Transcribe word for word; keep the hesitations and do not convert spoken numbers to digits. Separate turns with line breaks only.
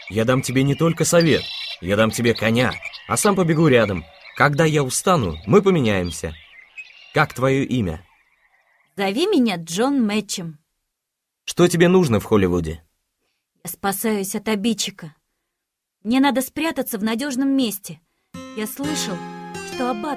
Я дам тебе не только совет, я дам тебе коня, а сам побегу рядом. Когда я устану, мы поменяемся. Как твое имя?
Зови меня Джон Мэтчем.
Что тебе нужно в Холливуде?
Я спасаюсь от обидчика. Мне надо спрятаться в надежном месте. Я слышал, что аббат